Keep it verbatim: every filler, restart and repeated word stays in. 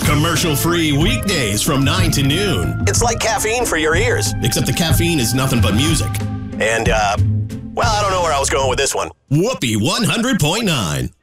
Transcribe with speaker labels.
Speaker 1: Commercial-free weekdays from nine to noon.
Speaker 2: It's like caffeine for your ears.
Speaker 1: Except the caffeine is nothing but music.
Speaker 2: And, uh, well, I don't know where I was going with this one.
Speaker 1: Whoopee one hundred point nine.